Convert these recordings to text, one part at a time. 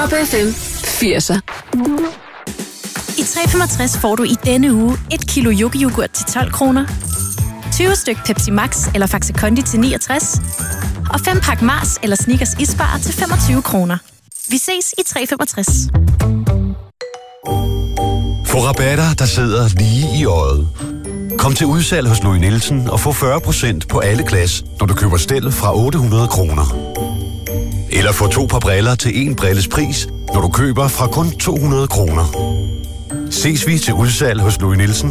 Top FM 80'er. I 365 får du i denne uge 1 kilo yoghurt til 12 kroner, 20 styk Pepsi Max eller Faxe Kondi til 69, og 5 pak Mars eller Snickers isbar til 25 kroner. Vi ses i 365. Få rabatter, der sidder lige i øjet. Kom til udsalg hos Louis Nielsen og få 40% på alle glas, når du køber stel fra 800 kroner. Eller få 2 par briller til 1 brilles pris, når du køber fra kun 200 kroner. Ses vi til udsalg hos Louis Nielsen.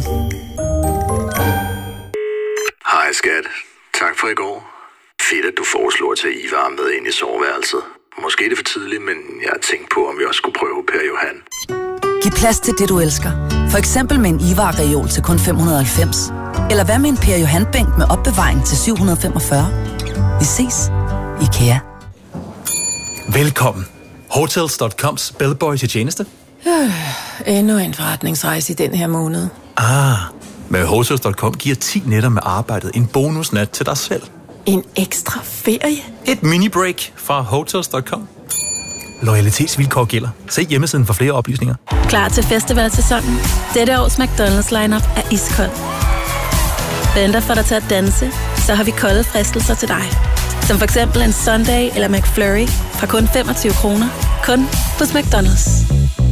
Hej skat. Tak for i går. Fedt, at du foreslår at tage Ivar med ind i soveværelset. Måske er det for tidligt, men jeg har tænkt på, om vi også skulle prøve Per Johan. Giv plads til det, du elsker. For eksempel med en Ivar-reol til kun 590. Eller hvad med en Per Johan-bænk med opbevaring til 745. Vi ses. IKEA. Velkommen. Hotels.coms bellboy til tjeneste. Endnu en forretningsrejse i den her måned. Med Hotels.com giver 10 nætter med arbejdet en bonusnat til dig selv. En ekstra ferie? Et mini-break fra Hotels.com. Loyalitetsvilkår gælder. Se hjemmesiden for flere oplysninger. Klar til festivalsæsonen? Dette års McDonald's lineup er iskold. Venter for dig til at danse, så har vi kolde fristelser til dig. Som for eksempel en Sunday eller McFlurry fra kun 25 kroner. Kun hos McDonald's.